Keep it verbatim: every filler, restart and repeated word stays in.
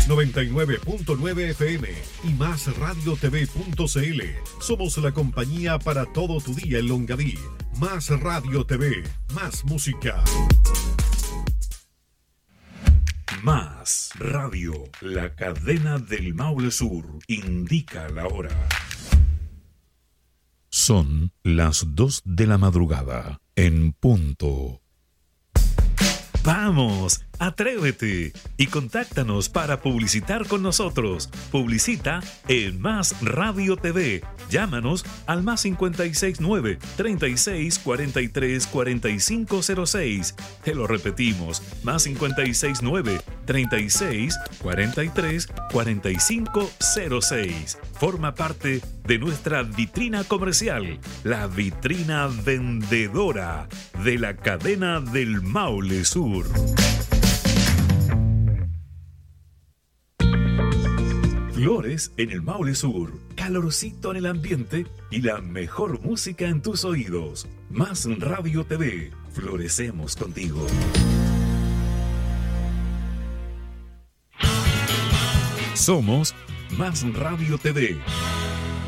noventa y nueve punto nueve F M y más radio t v punto c l. Somos la compañía para todo tu día en Longaví. Más Radio T V, más música. Más Radio, la cadena del Maule Sur, indica la hora. Son las dos de la madrugada, en punto. ¡Vamos! ¡Atrévete! Y contáctanos para publicitar con nosotros. Publicita en Más Radio T V. Llámanos al más cincuenta y seis nueve, treinta y seis, cuarenta y tres, cuarenta y cinco cero seis. Te lo repetimos, más cincuenta y seis nueve, treinta y seis, cuarenta y tres, cuarenta y cinco cero seis. Forma parte de nuestra vitrina comercial, la vitrina vendedora de la cadena del Maule Sur. Flores en el Maule Sur, calorcito en el ambiente y la mejor música en tus oídos. Más Radio T V, florecemos contigo. Somos Más Radio T V.